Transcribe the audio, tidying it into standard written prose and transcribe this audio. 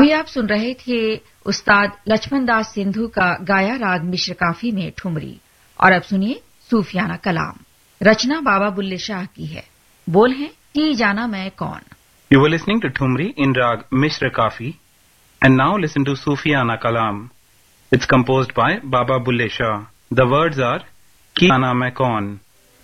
अभी आप सुन रहे थे उस्ताद लक्ष्मण दास सिंधु का गाया राग मिश्र काफी में ठुमरी। और अब सुनिए सूफियाना कलाम। रचना बाबा बुल्ले शाह की है। बोल हैं की जाना मैं कौन। You were listening to Thumri in Rag Mishra Kafi, and now listen to Sufiyana Kalam. It's composed by Baba Bulle Shah. The words are Ki Jana Main Kaun.